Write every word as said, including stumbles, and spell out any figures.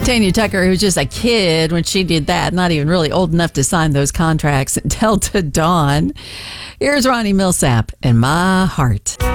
Tanya Tucker, who was just a kid when she did that, not even really old enough to sign those contracts at Delta Dawn. Here's Ronnie Millsap and My Heart.